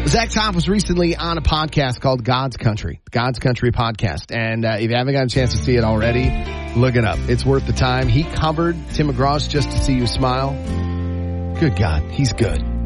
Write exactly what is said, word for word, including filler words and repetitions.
Zach Top was recently on a podcast called God's Country, God's Country podcast. And uh, if you haven't got a chance to see it already, look it up. It's worth the time. He covered Tim McGraw's Just to See You Smile. Good God, he's good.